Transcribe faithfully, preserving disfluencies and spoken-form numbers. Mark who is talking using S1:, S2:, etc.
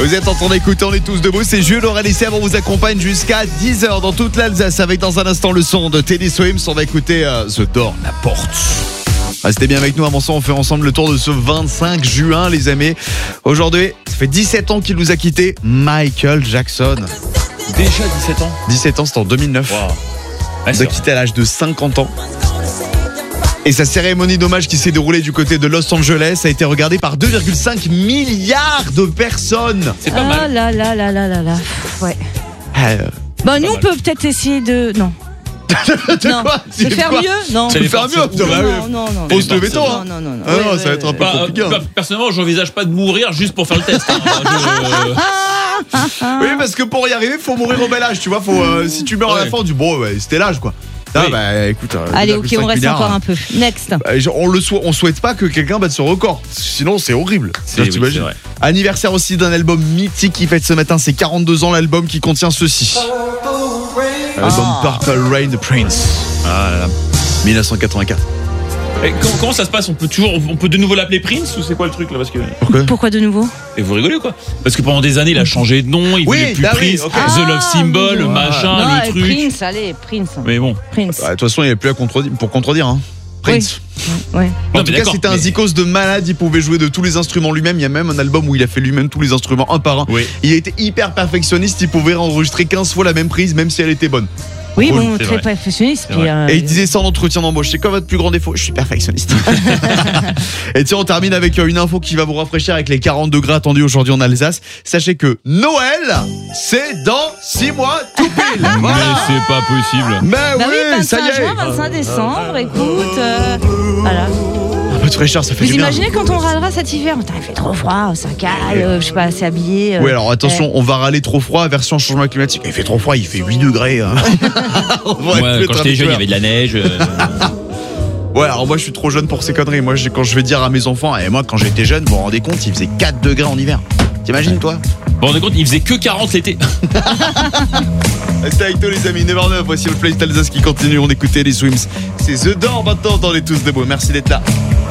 S1: Vous êtes en train d'écouter, on est tous debout. C'est Jules, Aurel et Seb, on vous accompagne jusqu'à dix heures dans toute l'Alsace. Avec dans un instant le son de Teddy Swims. On va écouter euh, The Door, la porte. Restez bien avec nous, avant ça on fait ensemble le tour de ce vingt-cinq juin les amis. Aujourd'hui, ça fait dix-sept ans qu'il nous a quittés, Michael Jackson.
S2: Déjà dix-sept ans
S1: dix-sept ans, c'était en deux mille neuf.
S2: Wow.
S1: Il nous a quitté à l'âge de cinquante ans. Et sa cérémonie d'hommage qui s'est déroulée du côté de Los Angeles a été regardée par deux virgule cinq milliards de personnes.
S2: C'est pas
S3: ah
S2: mal.
S3: là là là là là là. Ouais.
S1: Euh,
S3: Bon, nous on peut peut-être essayer de. Non. Non.
S1: Tu
S3: De
S1: fais
S3: faire
S1: quoi
S3: mieux Non.
S1: Tu veux faire mieux
S3: Non,
S1: putain, bah oui.
S3: non, non, non.
S1: Faut se lever tôt hein.
S3: Non, non, non.
S1: Ah non,
S3: Ouais,
S1: ça
S3: ouais,
S1: va être un peu
S2: Bah,
S1: compliqué.
S2: euh,
S1: hein.
S2: personnellement, j'envisage pas de mourir juste pour faire le test. hein. Je-
S1: Oui, parce que pour y arriver, faut mourir au bel âge, tu vois. Faut, euh, si tu meurs à la
S2: Ouais.
S1: fin, du bon, ouais, c'était l'âge quoi. Ah,
S2: Oui.
S1: bah écoute. euh,
S3: Allez,
S1: deux
S3: ok,
S1: virgule cinq
S3: on reste
S1: milliards,
S3: encore un peu. Next.
S1: bah, genre, on le sou- on souhaite pas que quelqu'un batte ce record. Sinon, c'est horrible.
S2: C'est- oui,
S1: T'imagines
S2: c'est vrai.
S1: Anniversaire aussi d'un album mythique qui fête ce matin ses quarante-deux ans, l'album qui contient ceci. L'album Purple Rain de Prince.
S2: Ah là là.
S1: dix-neuf cent quatre-vingt-quatre.
S2: Et comment, comment ça se passe? On peut toujours, on peut de nouveau l'appeler Prince ou c'est quoi le truc là? Parce que
S1: Pourquoi
S3: Pourquoi de nouveau?
S2: et vous rigolez quoi? Parce que pendant des années, il a changé de nom, il
S1: Oui,
S2: voulait plus
S1: bah oui,
S2: Prince,
S1: ok.
S2: The Love
S3: Ah,
S2: Symbol,
S3: oui.
S2: le machin,
S3: Non,
S2: le
S3: allez,
S2: truc.
S3: Prince, allez, Prince.
S2: Mais bon.
S3: Prince.
S1: Bah, de toute façon, il n'y avait plus à contredire, pour contredire. Hein. Prince.
S3: Ouais.
S1: En
S2: Non,
S1: tout
S2: mais
S1: cas,
S2: d'accord,
S1: c'était un
S2: mais-
S1: zikos de malade. Il pouvait jouer de tous les instruments lui-même. Il y a même un album où il a fait lui-même tous les instruments un par un.
S2: Oui.
S1: Il était hyper perfectionniste. Il pouvait enregistrer quinze fois la même prise, même si elle était bonne.
S3: Oui,
S2: Cool,
S3: bon,
S2: c'est
S3: très
S2: vrai.
S3: professionniste.
S2: C'est
S3: Puis,
S2: vrai.
S3: euh,
S1: Et il disait ça en entretien d'embauche. C'est quoi votre plus grand défaut? Je suis perfectionniste. Et tiens, on termine avec une info qui va vous rafraîchir avec les quarante degrés attendus aujourd'hui en Alsace. Sachez que Noël, c'est dans six mois tout pile.
S2: Mais
S1: Voilà.
S2: c'est pas possible.
S1: Mais
S3: Bah oui,
S1: oui, ça y
S3: vingt-cinq
S1: est.
S3: juin, vingt-cinq décembre, écoute. euh, Voilà.
S1: Un peu de fraîcheur, ça fait
S3: Vous
S1: du bien.
S3: imaginez quand on râlera cet hiver? Putain, il fait trop froid, ça cale, euh, je sais pas, assez habillé. euh.
S1: Oui, alors attention, on va râler trop froid, version changement climatique. Il fait trop froid, il fait huit degrés. hein. On va
S2: Moi,
S1: plus
S2: quand
S1: être
S2: j'étais jeune, il y
S1: habitué.
S2: avait de la neige. euh,
S1: Ouais, alors moi je suis trop jeune pour ces conneries. Moi, j'ai- quand je vais dire à mes enfants, et moi quand j'étais jeune, vous vous rendez compte, il faisait quatre degrés en hiver. T'imagines toi?
S2: Bon, on est compte, il faisait que quarante l'été.
S1: Restez avec nous les amis, neuf heures neuf, voici le Playlist Alsace qui continue, on écoutait les Swims. C'est The Door maintenant dans les tous debout, merci d'être là.